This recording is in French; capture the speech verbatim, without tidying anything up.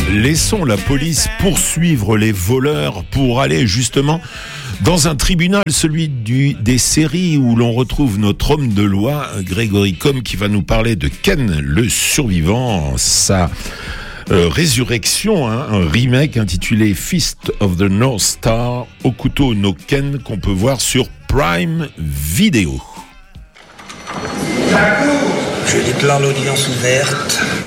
Laissons la police poursuivre les voleurs pour aller justement dans un tribunal, celui du, des séries où l'on retrouve notre homme de loi, Grégory Combes, qui va nous parler de Ken le survivant, sa euh, résurrection, hein, un remake intitulé Fist of the North Star, au couteau no Ken, qu'on peut voir sur Prime Video. Je déclare l'audience ouverte.